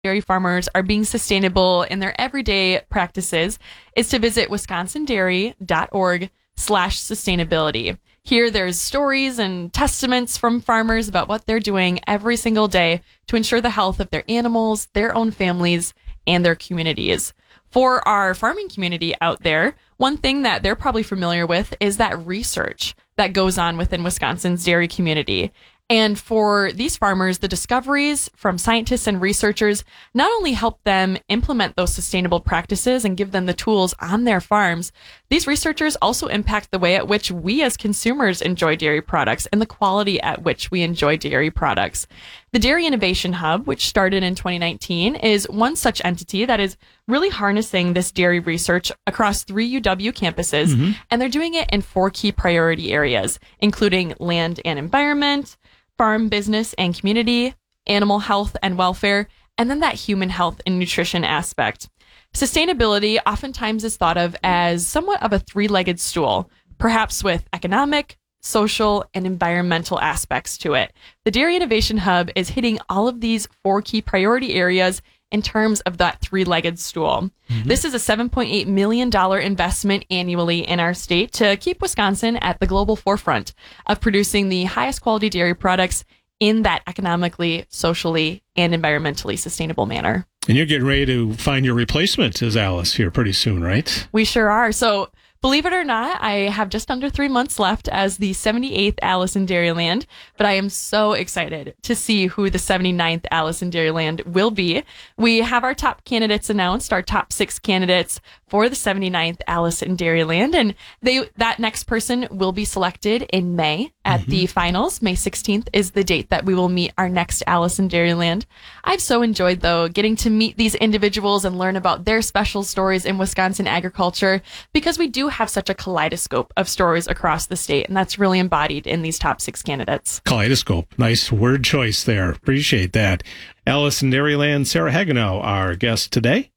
dairy farmers are being sustainable in their everyday practices is to visit wisconsindairy.org/sustainability. Here, there's stories and testaments from farmers about what they're doing every single day to ensure the health of their animals, their own families, and their communities. For our farming community out there, one thing that they're probably familiar with is that research that goes on within Wisconsin's dairy community. And for these farmers, the discoveries from scientists and researchers not only help them implement those sustainable practices and give them the tools on their farms, these researchers also impact the way at which we as consumers enjoy dairy products and the quality at which we enjoy dairy products. The Dairy Innovation Hub, which started in 2019, is one such entity that is really harnessing this dairy research across 3 UW campuses, and they're doing it in 4 key priority areas, including land and environment, farm business and community, animal health and welfare, and then that human health and nutrition aspect. Sustainability oftentimes is thought of as somewhat of a 3-legged stool, perhaps with economic, social, and environmental aspects to it. The Dairy Innovation Hub is hitting all of these 4 key priority areas in terms of that 3-legged stool. This is a $7.8 million investment annually in our state to keep Wisconsin at the global forefront of producing the highest quality dairy products in that economically, socially, and environmentally sustainable manner. And you're getting ready to find your replacement as Alice here pretty soon, right? We sure are. So, believe it or not, I have just under 3 months left as the 78th Alice in Dairyland, but I am so excited to see who the 79th Alice in Dairyland will be. We have our top candidates announced, our top 6 candidates for the 79th Alice in Dairyland, and that next person will be selected in May at the finals. May 16th is the date that we will meet our next Alice in Dairyland. I've so enjoyed, though, getting to meet these individuals and learn about their special stories in Wisconsin agriculture, because we do have such a kaleidoscope of stories across the state, and that's really embodied in these top 6 candidates. Kaleidoscope. Nice word choice there. Appreciate that. Alice in Dairyland, Sarah Hagenow, our guest today.